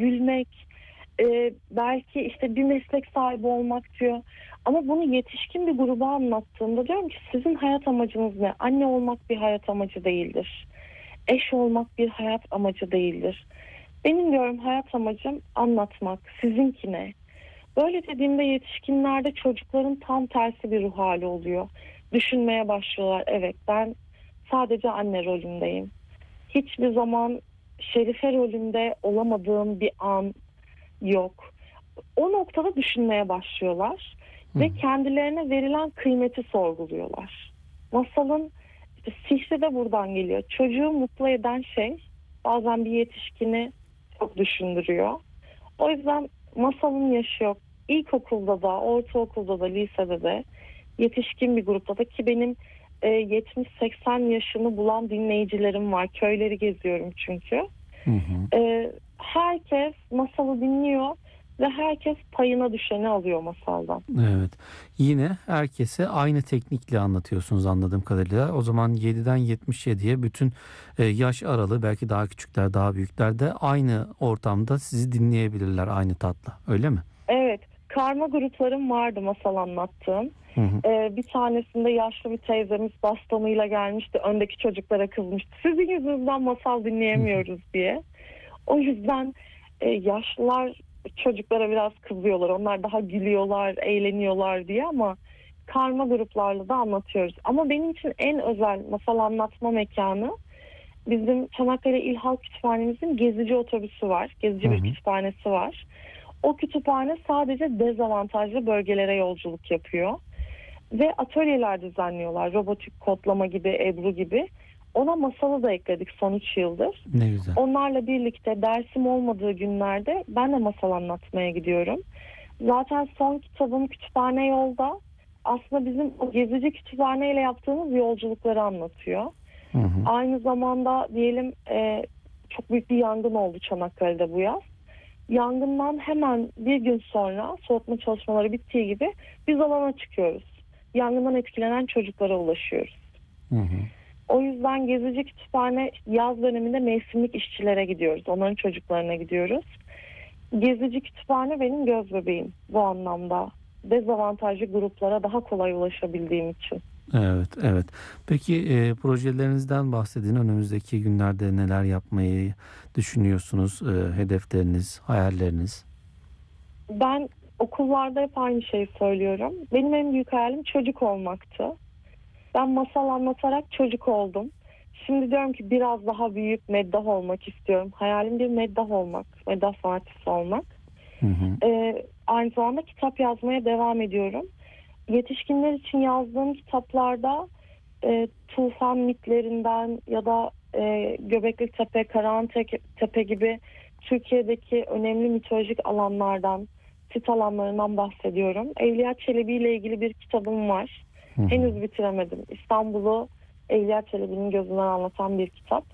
gülmek, belki işte bir meslek sahibi olmak diyor. Ama bunu yetişkin bir gruba anlattığımda diyorum ki sizin hayat amacınız ne? Anne olmak bir hayat amacı değildir. Eş olmak bir hayat amacı değildir. Benim diyorum hayat amacım anlatmak. Sizinki ne? Böyle dediğimde yetişkinlerde çocukların tam tersi bir ruh hali oluyor. Düşünmeye başlıyorlar. Evet, ben sadece anne rolündeyim. Hiçbir zaman Şerife rolünde olamadığım bir an yok. O noktada düşünmeye başlıyorlar Hı ve hı. kendilerine verilen kıymeti sorguluyorlar. Masalın işte sihri de buradan geliyor. Çocuğu mutlu eden şey bazen bir yetişkini çok düşündürüyor. O yüzden masalın yaşı yok. İlkokulda da, ortaokulda da, lisede de, yetişkin bir grupta da ki benim 70-80 yaşını bulan dinleyicilerim var. Köyleri geziyorum çünkü. Hı hı. Herkes masalı dinliyor ve herkes payına düşeni alıyor masaldan. Evet. Yine herkese aynı teknikle anlatıyorsunuz anladığım kadarıyla. O zaman 7'den 77'ye bütün yaş aralığı, belki daha küçükler, daha büyükler de aynı ortamda sizi dinleyebilirler aynı tatla. Öyle mi? Evet, karma gruplarım vardı masal anlattığım. Hı hı. Bir tanesinde yaşlı bir teyzemiz bastonuyla gelmişti. Öndeki çocuklara kızmıştı. Sizin yüzünüzden masal Hı hı. dinleyemiyoruz diye. O yüzden yaşlılar çocuklara biraz kızıyorlar. Onlar daha gülüyorlar, eğleniyorlar diye ama karma gruplarla da anlatıyoruz. Ama benim için en özel masal anlatma mekanı bizim Çanakkale İl Halk Kütüphanemizin gezici otobüsü var. Hı Gezici bir hı. kütüphanesi var. O kütüphane sadece dezavantajlı bölgelere yolculuk yapıyor. Ve atölyeler düzenliyorlar. Robotik kodlama gibi, Ebru gibi. Ona masalı da ekledik son 3 yıldır. Ne güzel. Onlarla birlikte dersim olmadığı günlerde ben de masal anlatmaya gidiyorum. Zaten son kitabım Kütüphane Yolda. Aslında bizim o gezici kütüphaneyle yaptığımız yolculukları anlatıyor. Hı hı. Aynı zamanda diyelim çok büyük bir yangın oldu Çanakkale'de bu yaz. Yangından hemen bir gün sonra soğutma çalışmaları bittiği gibi biz alana çıkıyoruz. Yangından etkilenen çocuklara ulaşıyoruz. Hı hı. O yüzden gezici kütüphane yaz döneminde mevsimlik işçilere gidiyoruz. Onların çocuklarına gidiyoruz. Gezici kütüphane benim göz bebeğim bu anlamda. Dezavantajlı gruplara daha kolay ulaşabildiğim için. Evet, evet. Peki projelerinizden bahsedin. Önümüzdeki günlerde neler yapmayı düşünüyorsunuz? Hedefleriniz, hayalleriniz? Ben okullarda hep aynı şeyi söylüyorum. Benim en büyük hayalim çocuk olmaktı. Ben masal anlatarak çocuk oldum. Şimdi diyorum ki biraz daha büyük meddah olmak istiyorum. Hayalim bir meddah olmak, meddah sanatçısı olmak. Hı hı. Aynı zamanda kitap yazmaya devam ediyorum. Yetişkinler için yazdığım kitaplarda tufan mitlerinden ya da Göbekli Tepe, Karahantepe gibi Türkiye'deki önemli mitolojik alanlardan, sit alanlarından bahsediyorum. Evliya Çelebi ile ilgili bir kitabım var. Hı hı. Henüz bitiremedim. İstanbul'u Evliya Çelebi'nin gözünden anlatan bir kitap.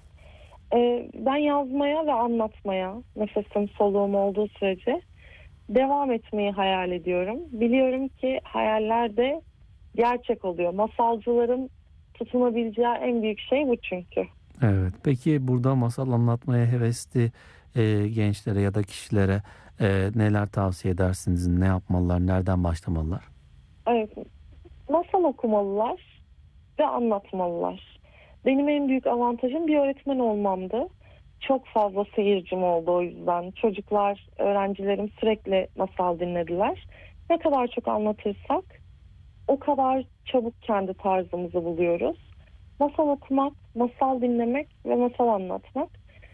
Ben yazmaya ve anlatmaya, nefesim soluğum olduğu sürece devam etmeyi hayal ediyorum. Biliyorum ki hayaller de gerçek oluyor. Masalcıların tutunabileceği en büyük şey bu çünkü. Evet. Peki burada masal anlatmaya hevesli gençlere ya da kişilere neler tavsiye edersiniz? Ne yapmalılar? Nereden başlamalılar? Evet, masal okumalılar ve anlatmalılar. Benim en büyük avantajım bir öğretmen olmamdı. Çok fazla seyircim oldu o yüzden. Çocuklar, öğrencilerim sürekli masal dinlediler. Ne kadar çok anlatırsak o kadar çabuk kendi tarzımızı buluyoruz. Masal okumak, masal dinlemek ve masal anlatmak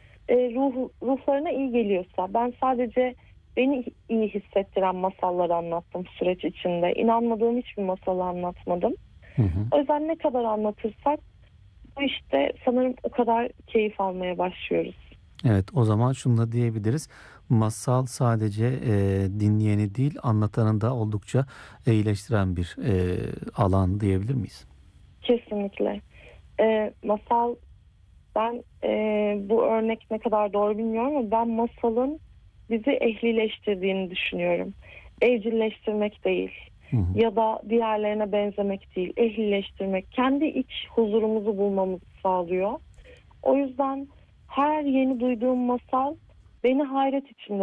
ruhlarına iyi geliyorsa. Ben sadece beni iyi hissettiren masalları anlattım süreç içinde. İnanmadığım hiçbir masalı anlatmadım. Hı hı. O yüzden ne kadar anlatırsak bu işte sanırım o kadar keyif almaya başlıyoruz. Evet, o zaman şunu da diyebiliriz. Masal sadece dinleyeni değil, anlatanı da oldukça iyileştiren bir alan diyebilir miyiz? Kesinlikle. Masal ben bu örnek ne kadar doğru bilmiyorum ama ben masalın bizi ehlileştirdiğini düşünüyorum. Evcilleştirmek değil Hı hı. ya da diğerlerine benzemek değil, ehlileştirmek, kendi iç huzurumuzu bulmamızı sağlıyor. O yüzden her yeni duyduğum masal beni hayret içinde